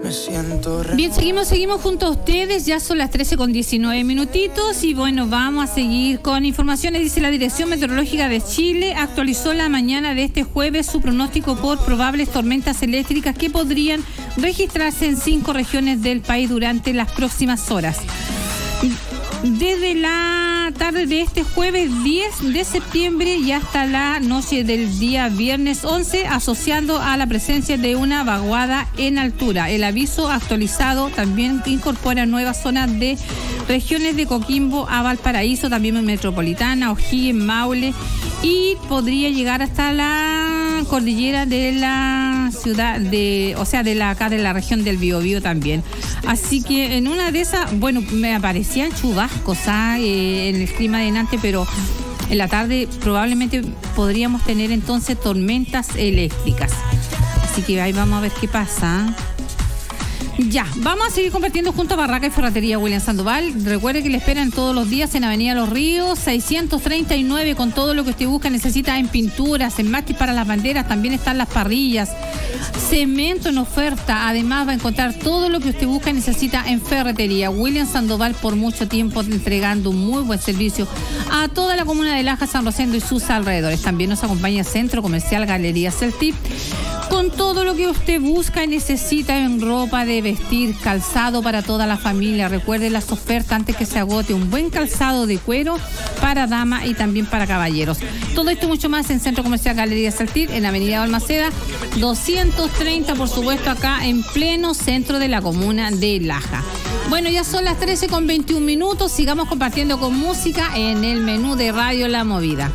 Bien, seguimos junto a ustedes, ya son las 13:19 y bueno, vamos a seguir con informaciones. Dice la Dirección Meteorológica de Chile actualizó la mañana de este jueves su pronóstico por probables tormentas eléctricas que podrían registrarse en 5 regiones del país durante las próximas horas. Desde la tarde de este jueves 10 de septiembre y hasta la noche del día viernes 11, asociado a la presencia de una vaguada en altura. El aviso actualizado también incorpora nuevas zonas de regiones de Coquimbo a Valparaíso, también Metropolitana, O'Higgins, Maule, y podría llegar hasta la cordillera de la ciudad de acá de la región del Biobío también. Así que en una de esas, bueno, me aparecían chubascos en el clima de Nantes, pero en la tarde probablemente podríamos tener entonces tormentas eléctricas. Así que ahí vamos a ver qué pasa. Ya, vamos a seguir compartiendo junto a Barraca y Ferretería William Sandoval. Recuerde que le esperan todos los días en Avenida Los Ríos, 639, con todo lo que usted busca, necesita en pinturas, en mástil para las banderas, también están las parrillas, cemento en oferta. Además va a encontrar todo lo que usted busca y necesita en Ferretería William Sandoval, por mucho tiempo entregando un muy buen servicio a toda la comuna de Laja, San Rosendo y sus alrededores. También nos acompaña Centro Comercial Galería Celtip, con todo lo que usted busca y necesita en ropa de vestir, calzado para toda la familia. Recuerde las ofertas antes que se agote. Un buen calzado de cuero para dama y también para caballeros. Todo esto y mucho más en Centro Comercial Galería Saltir, en Avenida Balmaceda 230, por supuesto, acá en pleno centro de la comuna de Laja. Bueno, ya son las 13:21. Sigamos compartiendo con música en el menú de Radio La Movida.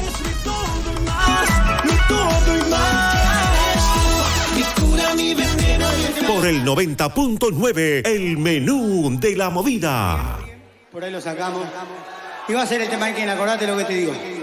Por el 90.9, el menú de La Movida. Por ahí lo sacamos. Y va a ser el tema que acordate lo que te digo.